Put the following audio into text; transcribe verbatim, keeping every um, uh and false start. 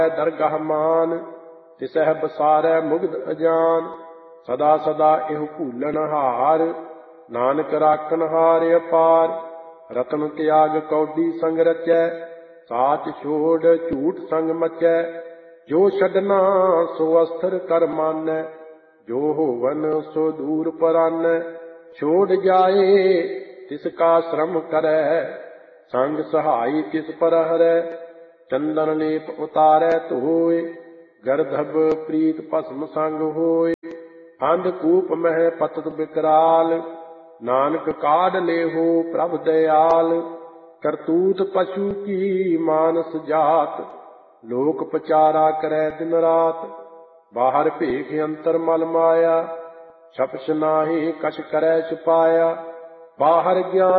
ਦਰਗਾਹ ਮਾਨ, ਤਿਸਹਿ ਬਸਾਰੈ ਮੁਗਧ ਅਜਾਨ। ਸਦਾ ਸਦਾ ਇਹੋ ਭੂਲਣ ਹਾਰ, ਨਾਨਕ ਰਾਖਨ ਹਾਰ ਅਪਾਰ। ਰਤਨ ਤਿਆਗ ਕੌਡੀ ਸੰਗ ਰਚੈ, ਸਾਚ ਛੋੜ ਝੂਠ ਸੰਗ ਮਚੈ। ਜੋ ਛੱਡਣਾ ਸੋ ਅਸਥਿਰ ਕਰ ਮਾਨੈ, ਜੋ ਹੋਵਨ ਸੋ ਦੂਰ ਪਰਾਨੈ। ਛੋੜ ਜਾਏ ਤਿਸ ਕਾ ਸ਼ਰਮ ਕਰੈ, ਸੰਗ ਸਹਾਈ ਤਿਸ ਪਰ ਹਰੈ। ਚੰਦਨ ਲੇਪ ਉਤਾਰੈ ਧੋਏ, ਗਰਧਬ ਪ੍ਰੀਤ ਭਸਮ ਸੰਗ ਹੋਏ। ਅੰਧਕੂਪ ਮਹਿ ਪਤਤ ਬਿਕਰਾਲ, ਨਾਨਕ ਕਾਢ ਲੇਹੋ ਪ੍ਰਭ ਦਇਆਲ। ਕਰਤੂਤ ਪਸ਼ੂ ਕੀ ਮਾਨਸ ਜਾਤ, ਲੋਕ ਪਚਾਰਾ ਕਰੈ ਦਿਨ ਰਾਤ। ਬਾਹਰ ਭੇਖ ਅੰਤਰ ਮਲ ਮਾਇਆ, ਛਪਛ ਨਾਹੀ ਕਛ ਕਰੈ ਛੁਪਾਇਆ। ਬਾਹਰ ਗਿਆਨ